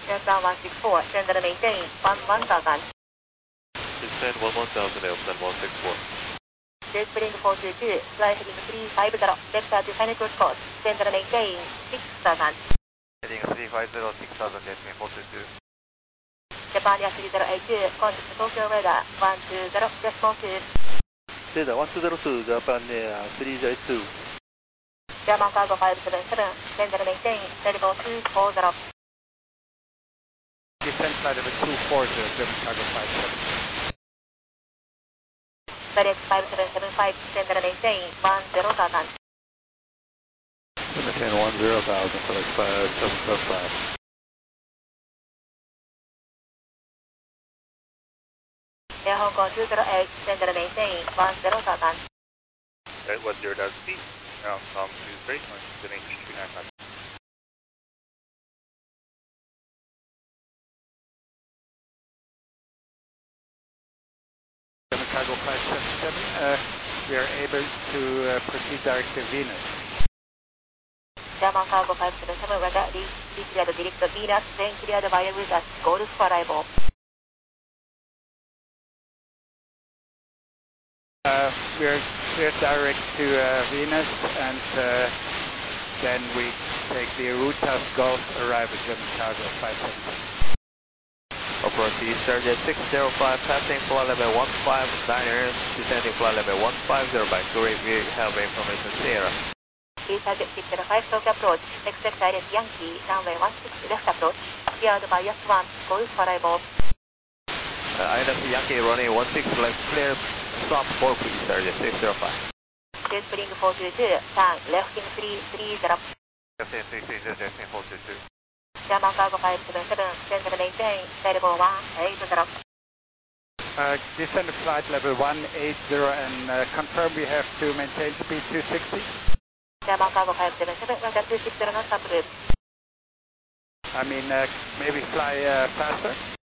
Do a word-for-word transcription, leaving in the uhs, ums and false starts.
Delta one six four, send and maintain one one thousand. Descend one one thousand, Delta one six four. Jet Spring four two two, fly heading three five zero, vector to final cruise course, send and maintain six thousand. Heading three five zero, six thousand, Jet Spring four two two. Japan Air three zero eight two, contact Tokyo weather one two zero, decimal two. Radar one two zero two, Japan Air three zero eight two. German Cargo five seven seven, send and maintain level two four zero. Descent flight level two four zero, German Cargo five seven. FedEx five seven seven five, send and maintain one zero thousand. Maintain one zero thousand, FedEx five seven seven five. Air Hong Kong two zero eight, send and maintain one zero thousand. Right, what's your down speed? Ground Tom two straight, one two eight three nine five. German Cargo five seven seven, uh, we are able to uh, proceed direct to Venus. German Cargo five seven seven, weather reach, declared direct to Venus, then cleared via with us, goals for arrival. Uh, we are cleared direct to uh, Venus, and uh, then we take the Rutas Gulf arrival, German Cargo five seven seven. Approach Eastern Jet six zero five, passing flight level one five niner, descending flight level one five zero by Korea, we have information Sierra. Eastern Jet six zero five, Tokyo approach, expect direct Yankee, runway one six left approach, cleared by S one, goals for arrival. Uh, I N F Yankee running one six left, clear, stop for Eastern Jet six zero five. Jet Spring four two two, turn lefting three three zero. Lefting three three zero, Jet Spring four two two. German Cargo five seven seven, send and maintain level one eight zero. Uh, descend flight level one eight zero and uh, confirm we have to maintain speed two sixty. German Cargo five seven seven, weather two six zero knots approved. I mean, uh, maybe fly uh, faster.